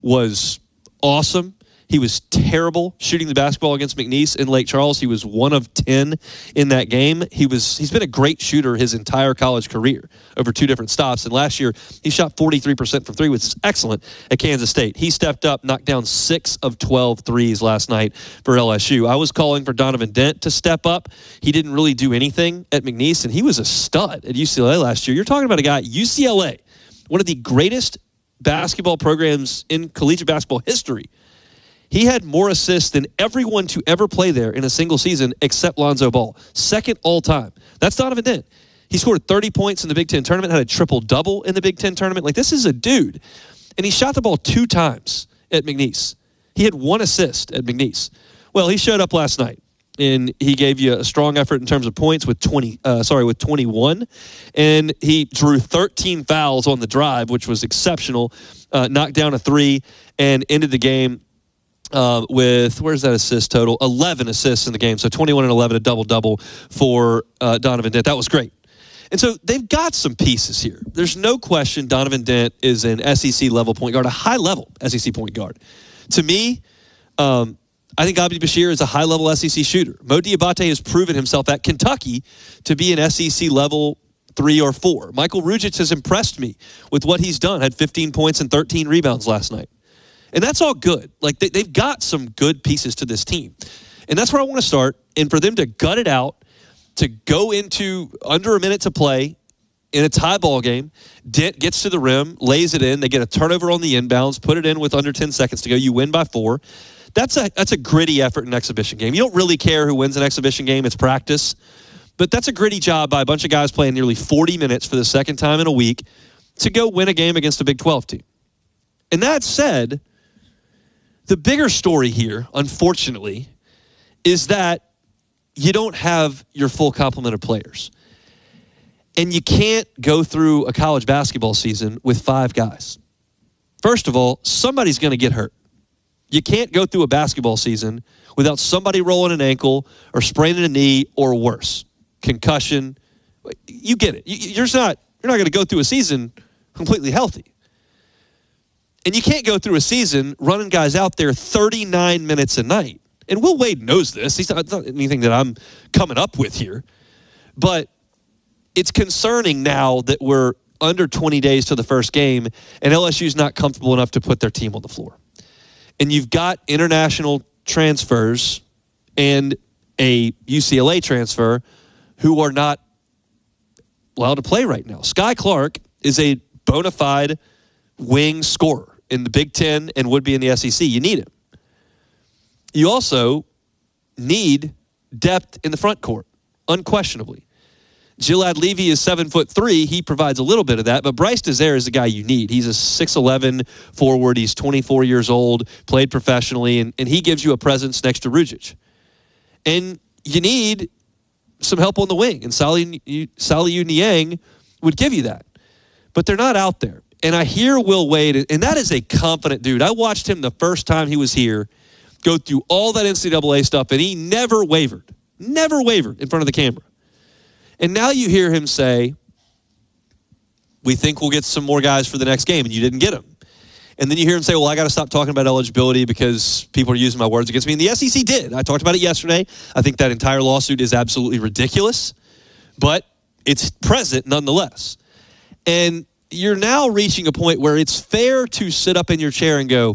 was awesome. He was terrible shooting the basketball against McNeese in Lake Charles. He was 1 of 10 in that game. He's been a great shooter his entire college career over 2 different stops. And last year, he shot 43% from 3, which is excellent at Kansas State. He stepped up, knocked down 6 of 12 threes last night for LSU. I was calling for Donovan Dent to step up. He didn't really do anything at McNeese, and he was a stud at UCLA last year. You're talking about a guy, UCLA, one of the greatest basketball programs in collegiate basketball history. He had more assists than everyone to ever play there in a single season except Lonzo Ball. Second all time. That's Donovan Dent. He scored 30 points in the Big Ten tournament, had a triple-double in the Big Ten tournament. Like, this is a dude. And he shot the ball 2 times at McNeese. He had 1 assist at McNeese. Well, he showed up last night, and he gave you a strong effort in terms of points with 21. And he drew 13 fouls on the drive, which was exceptional. Knocked down a 3 and ended the game with, where's that assist total? 11 assists in the game. So 21 and 11, a double-double for Donovan Dent. That was great. And so they've got some pieces here. There's no question Donovan Dent is an SEC-level point guard, a high-level SEC point guard. To me, I think Abdi Bashir is a high-level SEC shooter. Mo Diabate has proven himself at Kentucky to be an SEC-level 3 or 4. Michael Rujic has impressed me with what he's done. Had 15 points and 13 rebounds last night. And that's all good. Like, they've got some good pieces to this team. And that's where I want to start. And for them to gut it out, to go into under a minute to play in a tie ball game, Dent gets to the rim, lays it in. They get a turnover on the inbounds, put it in with under 10 seconds to go. You win by 4. That's a gritty effort in an exhibition game. You don't really care who wins an exhibition game. It's practice. But that's a gritty job by a bunch of guys playing nearly 40 minutes for the second time in a week to go win a game against a Big 12 team. And that said, the bigger story here, unfortunately, is that you don't have your full complement of players. And you can't go through a college basketball season with 5 guys. First of all, somebody's going to get hurt. You can't go through a basketball season without somebody rolling an ankle or spraining a knee or worse. Concussion. You get it. You're not going to go through a season completely healthy. And you can't go through a season running guys out there 39 minutes a night. And Will Wade knows this. It's not anything that I'm coming up with here. But it's concerning now that we're under 20 days to the first game, and LSU's not comfortable enough to put their team on the floor. And you've got international transfers and a UCLA transfer who are not allowed to play right now. Sky Clark is a bona fide wing scorer in the Big Ten and would be in the SEC. You need him. You also need depth in the front court, unquestionably. Gilad Levy is 7'3". He provides a little bit of that, but Bryce Desire is the guy you need. He's a 6'11" forward. He's 24 years old, played professionally, and he gives you a presence next to Rujic. And you need some help on the wing, and Saliu Niang would give you that. But they're not out there. And I hear Will Wade, and that is a confident dude. I watched him the first time he was here go through all that NCAA stuff, and he never wavered in front of the camera. And now you hear him say, we think we'll get some more guys for the next game, and you didn't get them. And then you hear him say, well, I got to stop talking about eligibility because people are using my words against me. And the SEC did. I talked about it yesterday. I think that entire lawsuit is absolutely ridiculous, but it's present nonetheless. And you're now reaching a point where it's fair to sit up in your chair and go,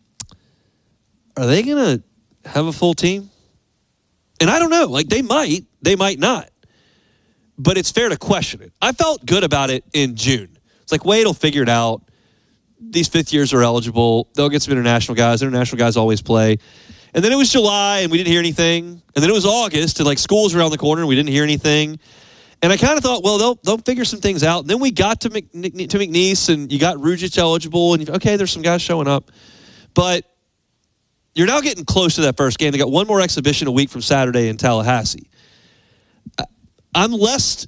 are they going to have a full team? And I don't know. Like, they might not. But it's fair to question it. I felt good about it in June. It's like, Wade will figure it out. These fifth years are eligible. They'll get some international guys. International guys always play. And then it was July, and we didn't hear anything. And then it was August, and like school's around the corner, and we didn't hear anything. And I kind of thought, well, they'll figure some things out. And then we got to McNeese, and you got Rujic eligible, and okay, there's some guys showing up. But you're now getting close to that first game. They got one more exhibition a week from Saturday in Tallahassee. I'm less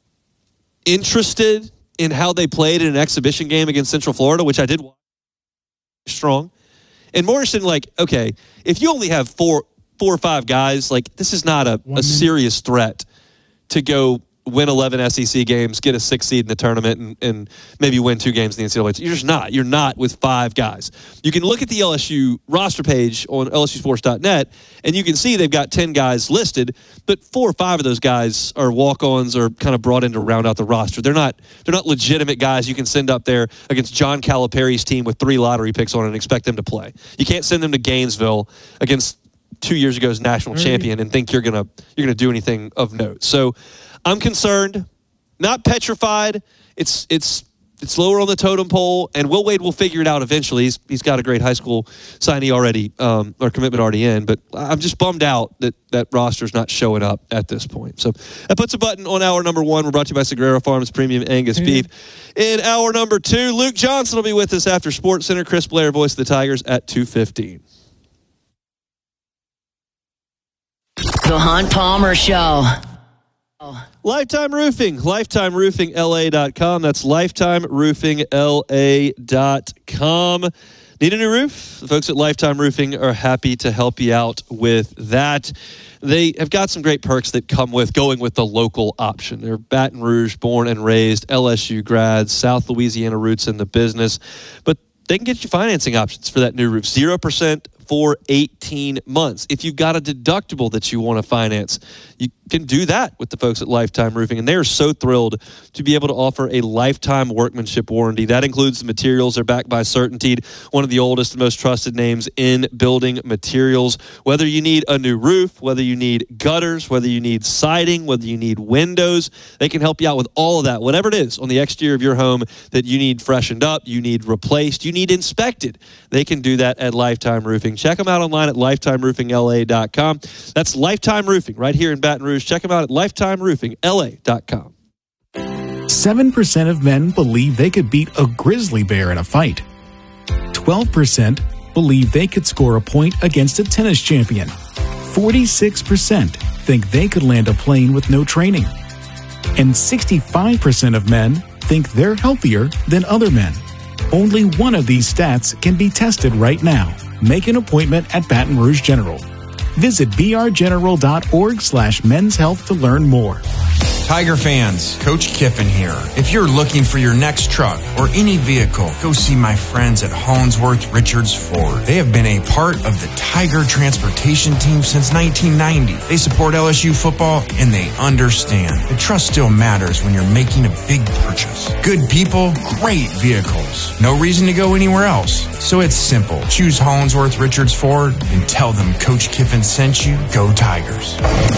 interested in how they played in an exhibition game against Central Florida, which I did watch strong. And more interested in, like, okay, if you only have four or five guys, like, this is not a serious threat to go win 11 SEC games, get a 6th seed in the tournament, and maybe win 2 games in the NCAA. You're just not. You're not with 5 guys. You can look at the LSU roster page on LSUsports.net, and you can see they've got 10 guys listed, but 4 or 5 of those guys are walk-ons or kind of brought in to round out the roster. They're not legitimate guys you can send up there against John Calipari's team with 3 lottery picks on it and expect them to play. You can't send them to Gainesville against 2 years ago's national champion and think you're gonna do anything of note. So I'm concerned, not petrified. It's lower on the totem pole, and Will Wade will figure it out eventually. He's got a great high school signee already, or commitment already in, but I'm just bummed out that roster's not showing up at this point. So that puts a button on hour number 1. We're brought to you by Sagrera Farms Premium Angus Beef. In hour number 2, Luke Johnson will be with us after Sports Center. Chris Blair, voice of the Tigers, at 2:15. The Hunt Palmer Show. Lifetime Roofing, lifetimeroofingla.com. That's lifetimeroofingla.com. Need a new roof? The folks at Lifetime Roofing are happy to help you out with that. They have got some great perks that come with going with the local option. They're Baton Rouge, born and raised, LSU grads, South Louisiana roots in the business. But they can get you financing options for that new roof. 0% for 18 months. If you've got a deductible that you want to finance, you can do that with the folks at Lifetime Roofing. And they're so thrilled to be able to offer a lifetime workmanship warranty. That includes the materials. They're backed by CertainTeed, one of the oldest and most trusted names in building materials. Whether you need a new roof, whether you need gutters, whether you need siding, whether you need windows, they can help you out with all of that. Whatever it is on the exterior of your home that you need freshened up, you need replaced, you need inspected, they can do that at Lifetime Roofing. Check them out online at lifetimeroofingla.com. That's Lifetime Roofing right here in Baton Rouge. Check them out at lifetimeroofingla.com. 7% of men believe they could beat a grizzly bear in a fight. 12% believe they could score a point against a tennis champion. 46% think they could land a plane with no training. And 65% of men think they're healthier than other men. Only one of these stats can be tested right now. Make an appointment at Baton Rouge General. Visit brgeneral.org/men's health to learn more. Tiger fans, Coach Kiffin here. If you're looking for your next truck or any vehicle, go see my friends at Hollingsworth Richards Ford. They have been a part of the Tiger transportation team since 1990. They support LSU football and they understand that trust still matters when you're making a big purchase. Good people, great vehicles. No reason to go anywhere else. So it's simple. Choose Hollingsworth Richards Ford and tell them Coach Kiffin sent you. Go Tigers.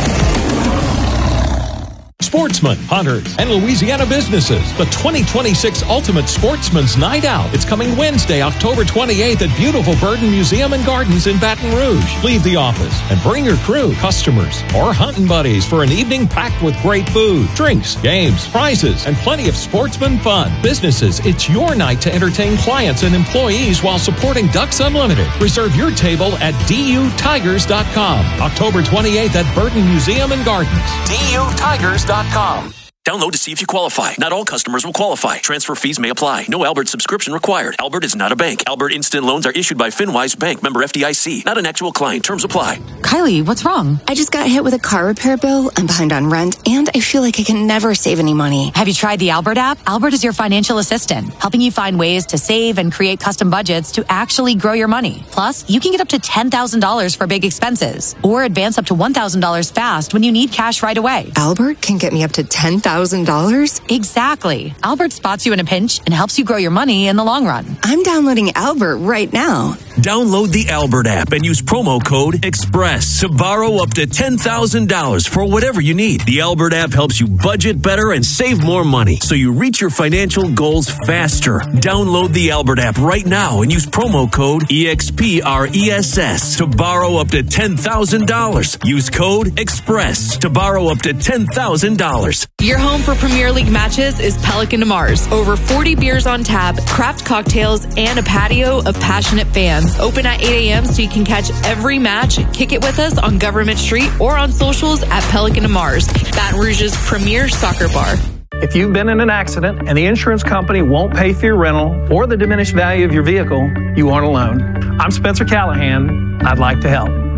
Sportsmen, hunters, and Louisiana businesses. The 2026 Ultimate Sportsman's Night Out. It's coming Wednesday, October 28th at beautiful Burden Museum and Gardens in Baton Rouge. Leave the office and bring your crew, customers, or hunting buddies for an evening packed with great food, drinks, games, prizes, and plenty of sportsman fun. Businesses, it's your night to entertain clients and employees while supporting Ducks Unlimited. Reserve your table at DUTigers.com. October 28th at Burden Museum and Gardens. DUTigers.com. Download to see if you qualify. Not all customers will qualify. Transfer fees may apply. No Albert subscription required. Albert is not a bank. Albert Instant Loans are issued by FinWise Bank, member FDIC. Not an actual client. Terms apply. Kylie, what's wrong? I just got hit with a car repair bill. I'm behind on rent, and I feel like I can never save any money. Have you tried the Albert app? Albert is your financial assistant, helping you find ways to save and create custom budgets to actually grow your money. Plus, you can get up to $10,000 for big expenses, or advance up to $1,000 fast when you need cash right away. Albert can get me up to $10,000? Exactly. Albert spots you in a pinch and helps you grow your money in the long run. I'm downloading Albert right now. Download the Albert app and use promo code EXPRESS to borrow up to $10,000 for whatever you need. The Albert app helps you budget better and save more money so you reach your financial goals faster. Download the Albert app right now and use promo code EXPRESS to borrow up to $10,000. Use code EXPRESS to borrow up to $10,000. Your home for Premier League matches is Pelican to Mars. Over 40 beers on tap, craft cocktails, and a patio of passionate fans. Open at 8 a.m. so you can catch every match. Kick it with us on Government Street or on socials at Pelican to Mars, Baton Rouge's premier soccer bar. If you've been in an accident and the insurance company won't pay for your rental or the diminished value of your vehicle, you aren't alone. I'm Spencer Callahan. I'd like to help.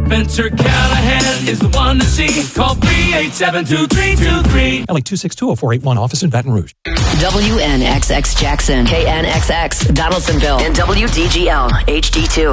Spencer Callahan is the one to see. Call 387-2323. LA 2620481 office in Baton Rouge. WNXX Jackson, KNXX Donaldsonville, and WDGL HD2.